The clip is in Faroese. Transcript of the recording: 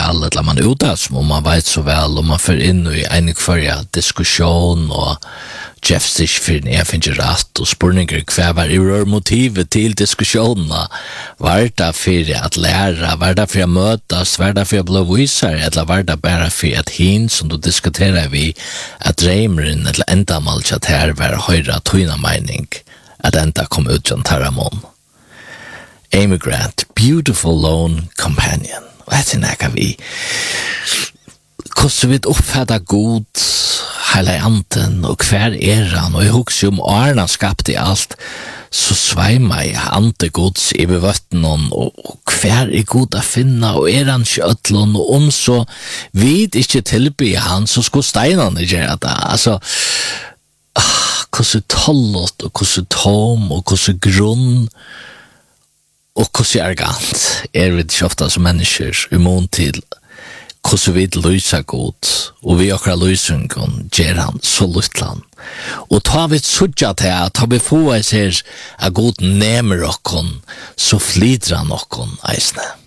väl, eller man utan som man vet så väl, och man för in i en förra diskussion och Jeff Stich för en finner rätt och spurningar kvar var motivet till diskussionerna. Var det för att lära, var det för att mötas, var det för att bli visare, eller var det bara för att hin som du diskuterar vi att drömmen eller ända malch att här var höra tyna mening att ända kom ut från Taramon. Amy Grant, Beautiful Lone Companion. Vad är vi? Hvordan vi uppfattar god hela anten och kvar han och jag huxar Arna skapte allt så svämmar jag antegods i bevatten och kvar god att finna och han köttlon och så vid inte tillbe han så ska steinarna göra det. Alltså hvordan tollot och hvordan tom och hvordan grunn och hvordan arrogant vi inte ofta som människor immun till hvordan vi lyser godt, og vi akkurat lysungen gjør han så lytland. Og tar vi sudja til at tar vi få oss her at god nemer okkon, så flyter han okkon eisne.